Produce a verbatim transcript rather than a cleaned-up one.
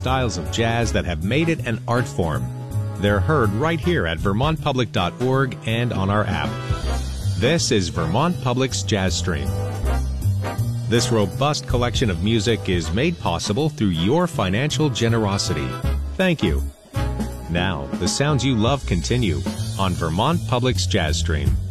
styles of jazz that have made it an art form. They're heard right here at vermont public dot org and on our app. This is Vermont Public's Jazz Stream. This robust collection of music is made possible through your financial generosity. Thank you. Now, the sounds you love continue on Vermont Public's Jazz Stream.